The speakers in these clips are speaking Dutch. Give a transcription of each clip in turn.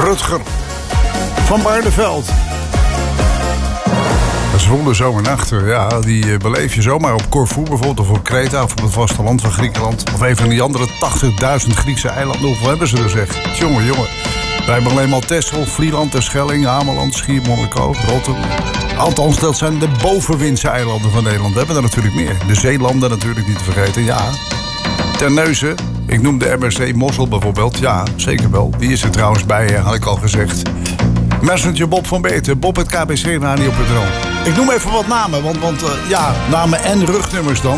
Rutger van Barneveld. Een zwoele zomernachten, ja, die beleef je zomaar op Corfu bijvoorbeeld, of op Kreta, of op het vasteland van Griekenland, of een van die andere 80.000 Griekse eilanden. Hoeveel hebben ze er, zeg? Jongen. Wij hebben alleen maar Texel, Vlieland, Terschelling, Ameland, Schiermonnikoog, Rotterdam. Althans, dat zijn de bovenwindse eilanden van Nederland. We hebben er natuurlijk meer. De zeelanden natuurlijk niet te vergeten, ja. Terneuzen, ik noem de MRC Mossel bijvoorbeeld. Ja, zeker wel. Die is er trouwens bij, had ik al gezegd. Messenger Bob van Beeten, bob@kbcradio.nl. Ik noem even wat namen, want namen en rugnummers dan.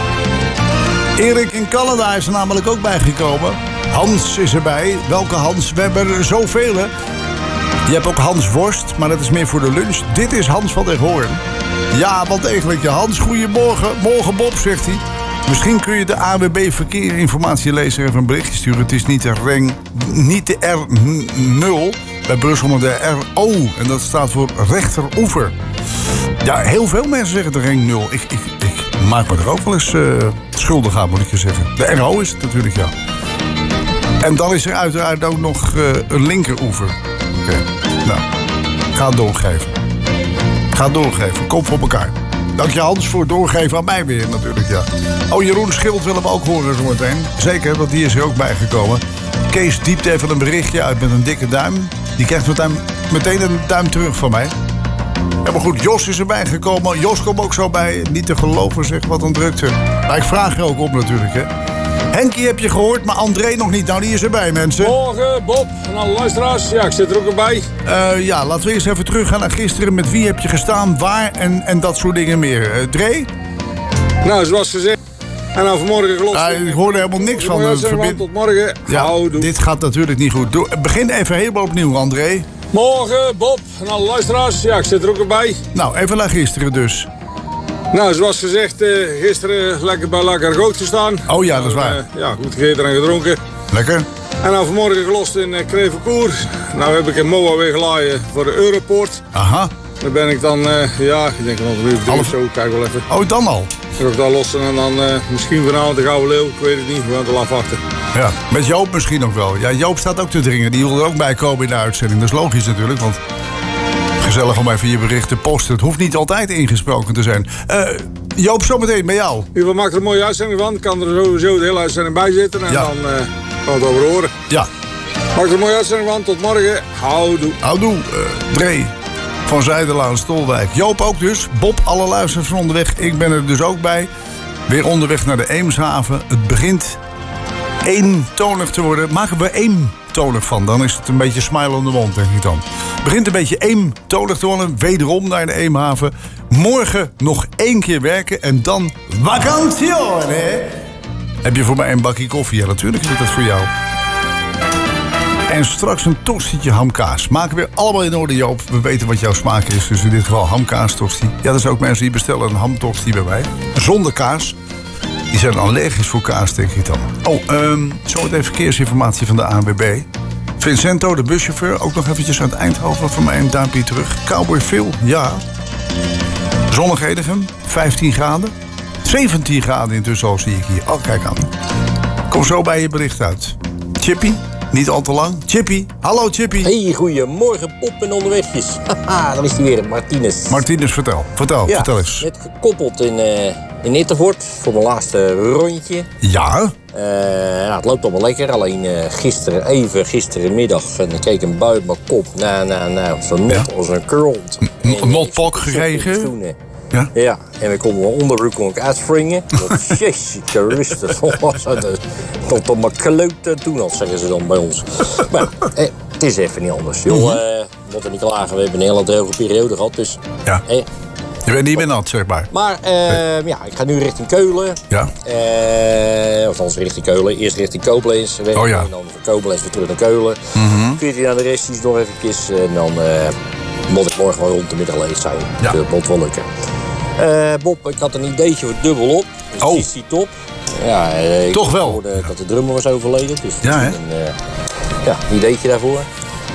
Erik in Canada is er namelijk ook bijgekomen. Hans is erbij. Welke Hans? We hebben er zoveel, hè. Je hebt ook Hans Worst, maar dat is meer voor de lunch. Dit is Hans van der Hoorn. Ja, wat eigenlijk, Hans, goedemorgen. Morgen Bob, zegt hij. Misschien kun je de AWB verkeerinformatielezer even een berichtje sturen. Het is niet de R0 bij Brussel, maar de RO. En dat staat voor rechteroever. Ja, heel veel mensen zeggen de ring 0. Ik maak me er ook wel eens schuldig aan, moet ik je zeggen. De RO is het natuurlijk, ja. En dan is er uiteraard ook nog een linkeroever. Oké. Nou, ga het doorgeven. Kom voor elkaar. Dank je, Hans, voor het doorgeven aan mij weer natuurlijk, ja. Oh, Jeroen Schild willen we ook horen zo meteen. Zeker, want die is er ook bijgekomen. Kees diept even een berichtje uit met een dikke duim. Die krijgt meteen een duim terug van mij. Ja, maar goed, Jos is erbij gekomen. Jos komt ook zo bij. Niet te geloven, zeg, wat een drukte. Maar ik vraag er ook op natuurlijk, hè. Henkie heb je gehoord, maar André nog niet. Nou, die is erbij, mensen. Morgen, Bob en alle luisteraars. Ja, ik zit er ook erbij. Ja, laten we eerst even teruggaan naar gisteren. Met wie heb je gestaan, waar en dat soort dingen meer. Dre? Nou, zoals gezegd. En dan vanmorgen gelost. Ik hoorde helemaal niks van. Tot morgen. Ja, dit gaat natuurlijk niet goed. Begin even helemaal opnieuw, André. Morgen, Bob en alle luisteraars. Ja, ik zit er ook bij. Nou, even naar gisteren dus. Nou, zoals gezegd, gisteren lekker bij La Gargote gestaan. Oh ja, dat is waar. Ja, goed gegeten en gedronken. Lekker. En dan vanmorgen gelost in Crevecoeur. Nou heb ik in Moa weer gelaaien voor de Europort. Aha. Dan ben ik dan, ik denk nog een uur of 3 of zo, kijk wel even. Oh, dan al? Dan ga ik daar lossen en dan misschien vanavond de Gouden Leeuw, ik weet het niet, we gaan het wel afwachten. Ja, met Joop misschien ook wel. Ja, Joop staat ook te dringen, die wil er ook bij komen in de uitzending. Dat is logisch natuurlijk, want gezellig om even je bericht te posten. Het hoeft niet altijd ingesproken te zijn. Joop, zometeen bij jou. We maken er een mooie uitzending van. Ik kan er sowieso de hele uitzending bij zitten en dan gaan we het over horen. Ja. Maak er een mooie uitzending van. Tot morgen. Houdoe. Houdoe. Dre van Zijderlaan, Stolwijk. Joop ook dus. Bob, alle luisteraars van onderweg. Ik ben er dus ook bij. Weer onderweg naar de Eemshaven. Het begint eentonig te worden. Maken we eentonig van. Dan is het een beetje smile on the mond, denk ik dan. Het begint een beetje eentonig te worden. Wederom naar de Eemhaven. Morgen nog 1 keer werken. En dan vakantione. Heb je voor mij een bakje koffie? Ja, natuurlijk is dat voor jou. En straks een tostietje hamkaas. Maken we allemaal in orde, Joop. We weten wat jouw smaak is. Dus in dit geval hamkaas tosti. Ja, er zijn ook mensen die bestellen een hamtosti bij mij. Zonder kaas. Die zijn allergisch voor kaas, denk ik dan. Oh, zo meteen verkeersinformatie van de ANWB. Vincento, de buschauffeur, ook nog eventjes uit Eindhoven. Voor mij een duimpje terug. Cowboy Phil, ja. Zonnig Edegem, 15 graden. 17 graden intussen al, zie ik hier. Oh, kijk aan. Kom zo bij je bericht uit. Chippy, niet al te lang. Chippy, hallo Chippy. Hey, goedemorgen, Bob en onderwegjes. Haha, dan is hij weer, Martinez. Martinez, vertel vertel eens. Net gekoppeld in Ittervoort voor mijn laatste rondje. Ja. Het loopt allemaal lekker. Alleen gisterenmiddag en ik keek een bui op mijn kop. Nou, zo nat als een kront. Notpok gekregen. Ja, en we konden mijn onderbroek kon ik uitspringen. Jezus Christus, tot op mijn klote toen al, zeggen ze dan bij ons. Maar het is even niet anders. Joh, moet er niet klagen, we hebben een hele droge periode gehad, dus... Ja. Je bent niet meer nat, zeg maar. Maar ik ga nu richting Keulen. Ja. Althans richting Keulen. Eerst richting Koblenz. En dan van Koblenz weer terug naar Keulen. 14 naar de resties nog eventjes. En dan moet ik morgen wel rond de middag leeg zijn. Ja. Dat moet wel lukken. Bob, ik had een ideetje voor dubbelop. Dus is die top. Ja, toch wel. Ik hoorde dat de drummer was overleden. Dus ja, een ideetje daarvoor.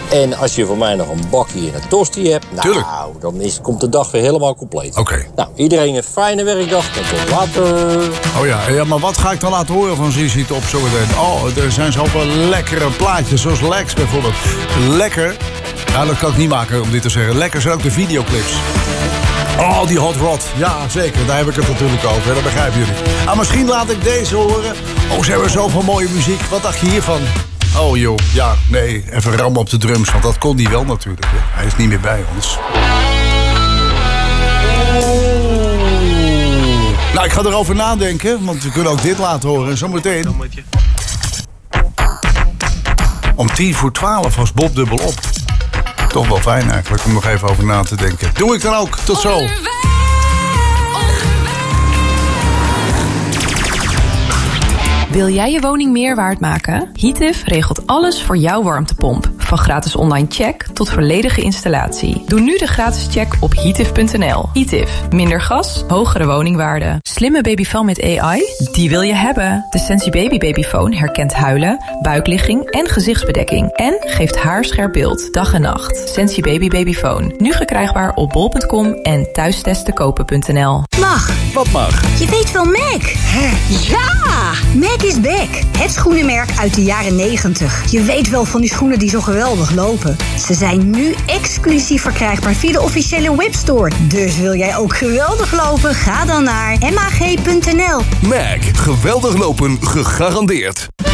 En als je voor mij nog een bakje en een tosti hebt... Nou, dan komt de dag weer helemaal compleet. Oké. Nou, iedereen een fijne werkdag en tot later. Oh ja, maar wat ga ik dan laten horen van ZZ Top zo meteen? Oh, er zijn zoveel lekkere plaatjes, zoals Lex bijvoorbeeld. Lekker. Ja, dat kan ik niet maken om dit te zeggen. Lekker zijn ook de videoclips. Oh, die Hot Rod. Ja, zeker. Daar heb ik het natuurlijk over. Dat begrijpen jullie. Ah, misschien laat ik deze horen. Oh, ze hebben zoveel mooie muziek. Wat dacht je hiervan? Oh joh, ja, nee. Even rammen op de drums, want dat kon hij wel natuurlijk. Hij is niet meer bij ons. Nou, ik ga erover nadenken, want we kunnen ook dit laten horen. Zometeen. Om 11:10 was Bob dubbelop. Toch wel fijn eigenlijk om nog even over na te denken. Doe ik dan ook. Tot zo. Wil jij je woning meer waard maken? Heative regelt alles voor jouw warmtepomp. Van gratis online check tot volledige installatie. Doe nu de gratis check op heative.nl. Heative. Minder gas, hogere woningwaarde. Slimme babyfoon met AI? Die wil je hebben. De Sensi Baby Babyfoon herkent huilen, buikligging en gezichtsbedekking. En geeft haarscherp beeld, dag en nacht. Sensi Baby Babyfoon. Nu verkrijgbaar op bol.com en thuistesttekopen.nl. Mag. Wat mag? Je weet wel Mac. Hè? Ja! Mac is back. Het schoenenmerk uit de jaren 90. Je weet wel van die schoenen die zo geweldig lopen. Ze zijn nu exclusief verkrijgbaar via de officiële webstore. Dus wil jij ook geweldig lopen? Ga dan naar mag.nl. Mac. Geweldig lopen gegarandeerd.